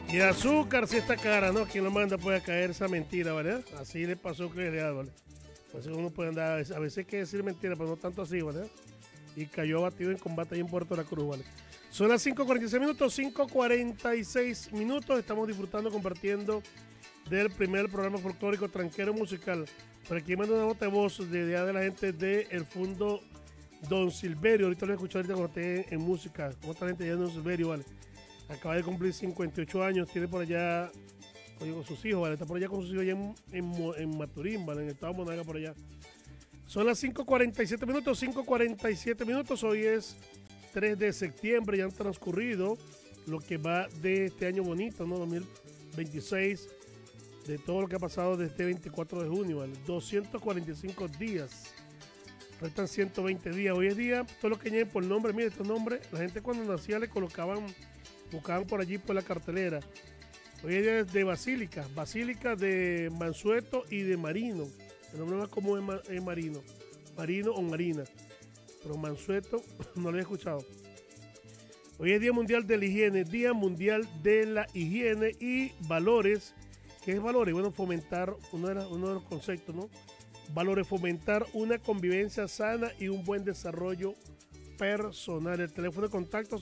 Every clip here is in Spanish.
Y azúcar sí está cara, ¿no? ¿Quién lo manda puede caer esa mentira, ¿verdad? Así le pasó a Cris Leal, ¿vale? Entonces uno puede andar, a veces hay que decir mentira, pero no tanto así, ¿verdad? Y cayó abatido en combate ahí en Puerto La Cruz, ¿vale? Son las 5:46 minutos, 5:46 minutos. Estamos disfrutando, compartiendo del primer programa folclórico tranquero musical. Por aquí mando una nota de voz de la gente del Fondo Don Silverio. Ahorita lo he escuchado ahorita cuando esté en música. Como otra gente ya de Don Silverio, ¿vale? Acaba de cumplir 58 años, tiene por allá, oye, con sus hijos, ¿vale? Está por allá con sus hijos allá en Maturín, ¿vale? En el estado de Monaga, por allá. Son las 5:47 minutos, 5:47 minutos. Hoy es 3 de septiembre, ya han transcurrido lo que va de este año bonito, ¿no? 2026, de todo lo que ha pasado desde este 24 de junio, ¿vale? 245 días. Restan 120 días. Hoy es día, todo lo que lleven por nombre, mire estos nombres, la gente cuando nacía le colocaban, buscaban por allí por la cartelera. Hoy es día de Basílica, Basílica de Mansueto y de Marino. El nombre más común es Marino, Marino o Marina. Pero Mansueto no lo he escuchado. Hoy es Día Mundial de la Higiene, Día Mundial de la Higiene y valores. ¿Qué es valores? Bueno, fomentar, uno de los conceptos, ¿no? Valores, fomentar una convivencia sana y un buen desarrollo personal. El teléfono de contacto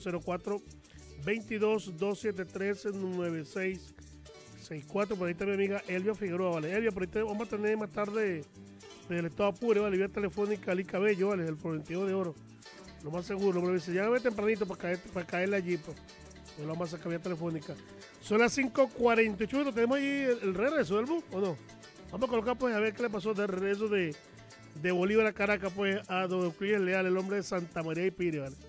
04-22-273-9664. Por ahí está mi amiga Elvia Figueroa, ¿vale? Elvia, por ahí vamos a tener más tarde del estado Apure, ¿vale? Vía telefónica Ali Cabello, ¿vale? El Florentino de Oro. Lo más seguro, me dice, llámame tempranito para caerle allí, pues. Lo vamos a sacar vía telefónica. Son las 5:48 minutos. ¿Tenemos ahí el regreso del bus o no? Vamos a colocar, pues, a ver qué le pasó de regreso de Bolívar a Caracas, pues, a don Euclides Leal, el hombre de Santa María y Pire, ¿vale?